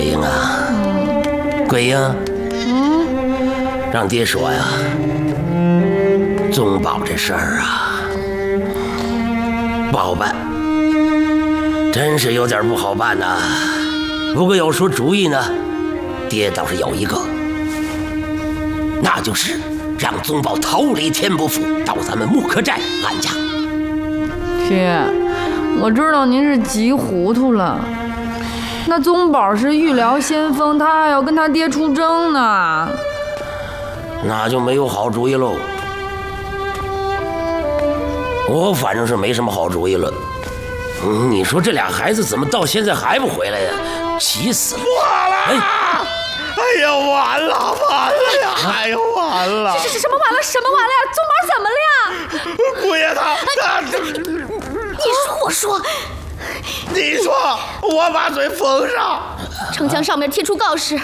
英啊，桂英，让爹说呀，宗保这事儿啊，不好办，真是有点不好办呐。不过要说主意呢，爹倒是有一个，那就是让宗保逃离天不府，到咱们木柯寨安家。 爹，我知道您是急糊涂了。那宗保是御辽先锋，他还要跟他爹出征呢。 那就没有好主意喽。我反正是没什么好主意了。你说这俩孩子怎么到现在还不回来呀？急死了！ 完了！哎呀，完了，完了呀！哎呀，完了！ 什么完了？什么完了呀？宗保怎么了呀？ 姑爷他， 你说我说， 你说，我把嘴封上。 城墙上面贴出告示，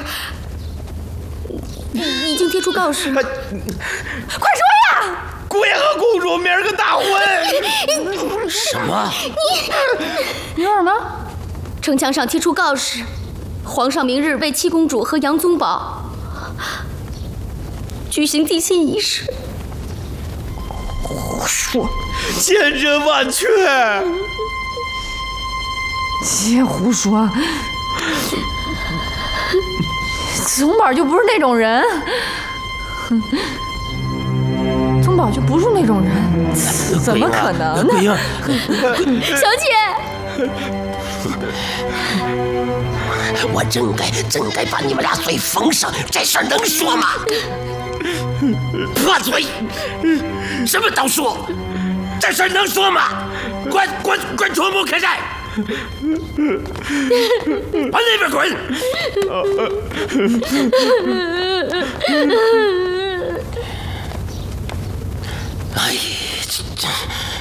已经贴出告示。快说呀！ 姑爷和公主明儿个大婚。 什么？ 你说什么？ 城墙上贴出告示，皇上明日为七公主和杨宗保举行定亲仪式。 胡说！ 千真万确。 别胡说！宗保就不是那种人，宗保就不是那种人，怎么可能呢？ 小姐， 我真该把你们俩嘴封上，这事儿能说吗？破嘴，什么都说，这事儿能说吗？滚出木柯寨！往那边滚！哎呀，